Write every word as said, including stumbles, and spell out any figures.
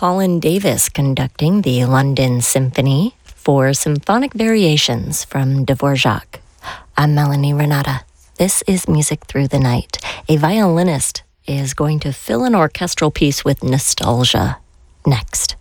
Colin Davis conducting the London Symphony for Symphonic Variations from Dvorak. I'm Melanie Renata. This is Music Through the Night. A violinist is going to fill an orchestral piece with nostalgia next.